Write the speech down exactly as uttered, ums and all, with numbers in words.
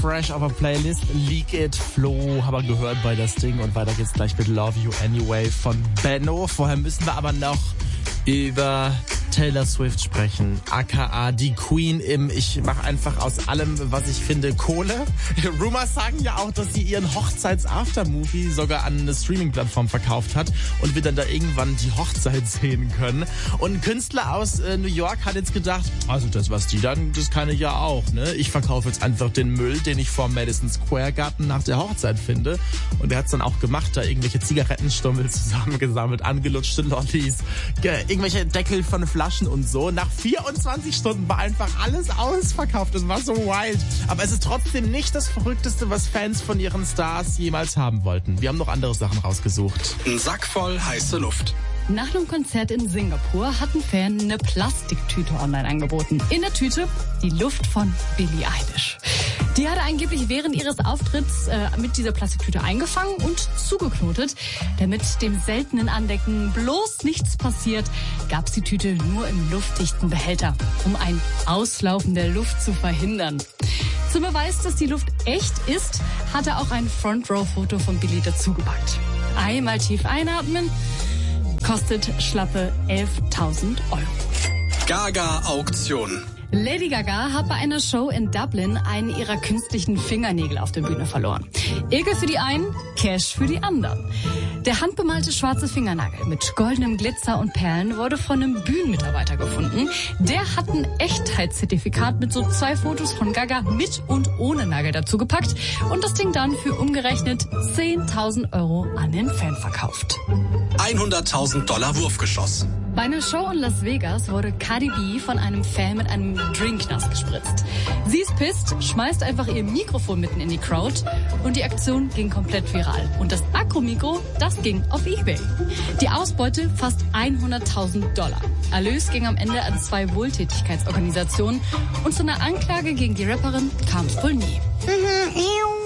fresh auf der Playlist. Leak It, Flo, haben wir gehört bei das Ding. Und weiter geht's gleich mit Love You Anyway von Benno. Vorher müssen wir aber noch über Taylor Swift sprechen, aka die Queen im ich mache einfach aus allem, was ich finde, Kohle. Rumors sagen ja auch, dass sie ihren Hochzeits-Aftermovie sogar an eine Streaming-Plattform verkauft hat und wir dann da irgendwann die Hochzeit sehen können. Und ein Künstler aus äh, New York hat jetzt gedacht, also das, was die dann, das kann ich ja auch, ne? Ich verkaufe jetzt einfach den Müll, den ich vor Madison Square Garden nach der Hochzeit finde. Und er hat's dann auch gemacht, da irgendwelche Zigarettenstummel zusammengesammelt, angelutschte Lollis, irgendwelche Deckel von Flaschen und so. Nach vierundzwanzig Stunden war einfach alles ausverkauft. Das war so wild. Aber es ist trotzdem nicht das Verrückteste, was Fans von ihren Stars jemals haben wollten. Wir haben noch andere Sachen rausgesucht. Ein Sack voll heiße Luft. Nach einem Konzert in Singapur hat ein Fan eine Plastiktüte online angeboten. In der Tüte die Luft von Billie Eilish. Die hat er angeblich während ihres Auftritts äh, mit dieser Plastiktüte eingefangen und zugeknotet. Damit dem seltenen Andecken bloß nichts passiert, gab's die Tüte nur im luftdichten Behälter, um ein Auslaufen der Luft zu verhindern. Zum Beweis, dass die Luft echt ist, hat er auch ein Front-Row-Foto von Billie dazugepackt. Einmal tief einatmen, kostet schlappe elftausend Euro. Gaga-Auktion. Lady Gaga hat bei einer Show in Dublin einen ihrer künstlichen Fingernägel auf der Bühne verloren. Ekel für die einen, Cash für die anderen. Der handbemalte schwarze Fingernagel mit goldenem Glitzer und Perlen wurde von einem Bühnenmitarbeiter gefunden. Der hat ein Echtheitszertifikat mit so zwei Fotos von Gaga mit und ohne Nagel dazu gepackt und das Ding dann für umgerechnet zehntausend Euro an den Fan verkauft. hunderttausend Dollar Wurfgeschoss. Bei einer Show in Las Vegas wurde Cardi B von einem Fan mit einem Drink nass gespritzt. Sie ist pisst, schmeißt einfach ihr Mikrofon mitten in die Crowd und die Aktion ging komplett viral. Und das Akku-Mikro, das ging auf eBay. Die Ausbeute fast hunderttausend Dollar. Erlös ging am Ende an zwei Wohltätigkeitsorganisationen und zu einer Anklage gegen die Rapperin kam es wohl nie.